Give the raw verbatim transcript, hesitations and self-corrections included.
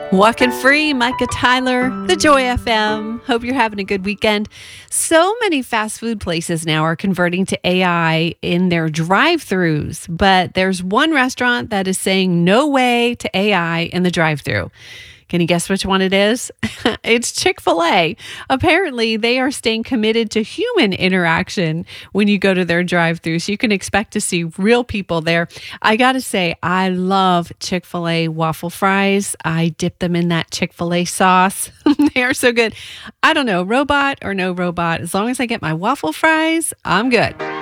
Walking Free, Micah Tyler, The Joy F M. Hope you're having a good weekend. So many fast food places now are converting to A I in their drive-thrus, but there's one restaurant that is saying no way to A I in the drive-thru. Can you guess which one it is? It's Chick-fil-A. Apparently, they are staying committed to human interaction when you go to their drive-thru, so you can expect to see real people there. I got to say, I love Chick-fil-A waffle fries. I dip them in that Chick-fil-A sauce. They are so good. I don't know, robot or no robot, as long as I get my waffle fries, I'm good.